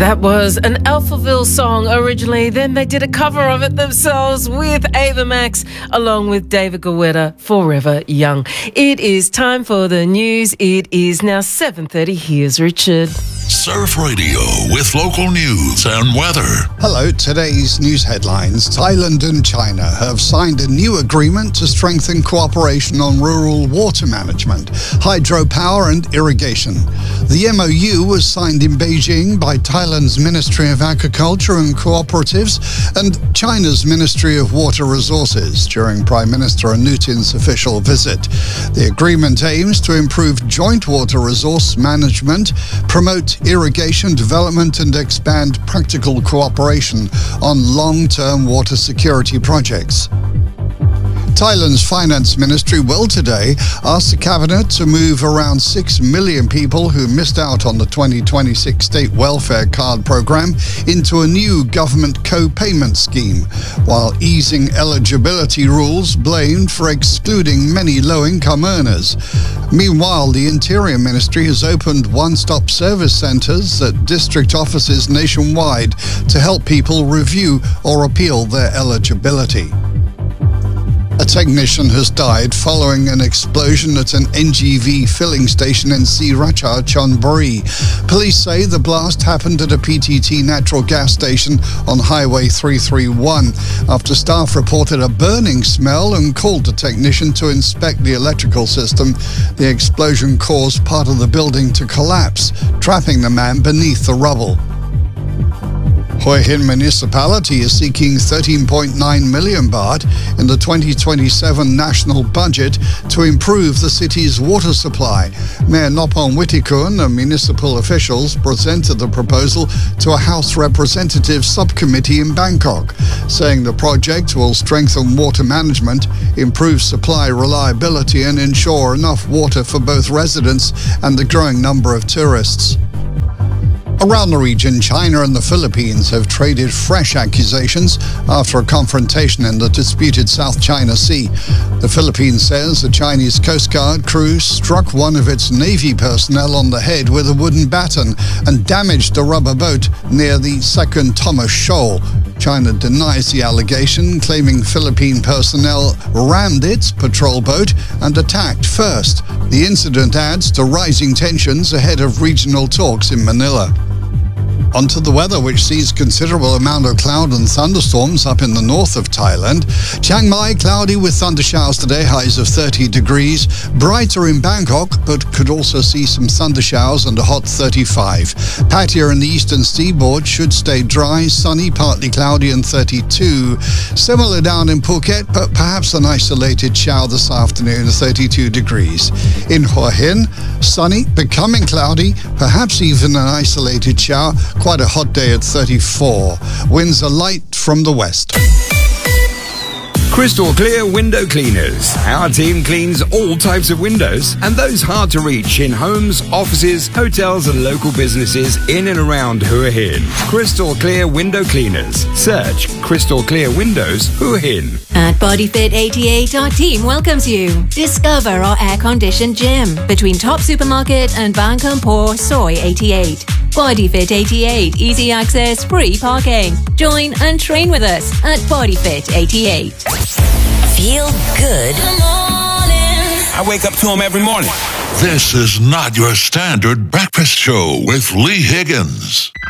That was an Alphaville song originally. Then they did a cover of it themselves with Ava Max along with David Guetta, Forever Young. It is time for the news. It is now 7:30. Here's Richard. Surf Radio with local news and weather. Hello, today's news headlines. Thailand and China have signed a new agreement to strengthen cooperation on rural water management, hydropower and irrigation. The MOU was signed in Beijing by Thailand's Ministry of Agriculture and Cooperatives and China's Ministry of Water Resources during Prime Minister Anutin's official visit. The agreement aims to improve joint water resource management, promote irrigation development and expand practical cooperation on long-term water security projects. Thailand's Finance Ministry will today ask the Cabinet to move around 6 million people who missed out on the 2026 State Welfare Card Programme into a new government co-payment scheme, while easing eligibility rules blamed for excluding many low-income earners. Meanwhile, the Interior Ministry has opened one-stop service centres at district offices nationwide to help people review or appeal their eligibility. A technician has died following an explosion at an NGV filling station in Sriracha, Chonburi. Police say the blast happened at a PTT natural gas station on Highway 331 after staff reported a burning smell and called a technician to inspect the electrical system. The explosion caused part of the building to collapse, trapping the man beneath the rubble. Hua Hin Municipality is seeking 13.9 million baht in the 2027 national budget to improve the city's water supply. Mayor Noppon Wittikun and municipal officials presented the proposal to a House Representatives subcommittee in Bangkok, saying the project will strengthen water management, improve supply reliability and ensure enough water for both residents and the growing number of tourists. Around the region, China and the Philippines have traded fresh accusations after a confrontation in the disputed South China Sea. The Philippines says the Chinese Coast Guard crew struck one of its Navy personnel on the head with a wooden baton and damaged a rubber boat near the Second Thomas Shoal. China denies the allegation, claiming Philippine personnel rammed its patrol boat and attacked first. The incident adds to rising tensions ahead of regional talks in Manila. Onto the weather, which sees considerable amount of cloud and thunderstorms up in the north of Thailand. Chiang Mai, cloudy with thundershowers today, highs of 30 degrees. Brighter in Bangkok, but could also see some thundershowers and a hot 35. Pattaya in the eastern seaboard should stay dry, sunny, partly cloudy and 32. Similar down in Phuket, but perhaps an isolated shower this afternoon, 32 degrees. In Hua Hin, sunny, becoming cloudy, perhaps even an isolated shower. Quite a hot day at 34. Winds are light from the west. Crystal Clear Window Cleaners. Our team cleans all types of windows and those hard to reach in homes, offices, hotels and local businesses in and around Hua Hin. Crystal Clear Window Cleaners. Search Crystal Clear Windows Hua Hin. At BodyFit 88, our team welcomes you. Discover our air-conditioned gym between Top Supermarket and Bang Kampor Soy 88. BodyFit 88, easy access, free parking. Join and train with us at BodyFit 88. Feel good. I wake up to him every morning. This is not your standard breakfast show with Lee Higgins.